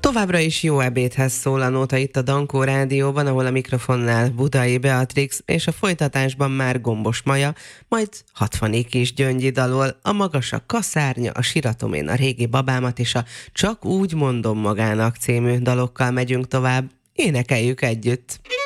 Továbbra is jó ebédhez szól a nóta itt a Dankó Rádióban, ahol a mikrofonnál Budai Beatrix, és a folytatásban már Gombos Maja, majd 60 kis Gyöngyi dalol, a magas a kaszárnya, a siratom én a régi babámat, és a Csak úgy mondom magának című dalokkal megyünk tovább. Énekeljük együtt!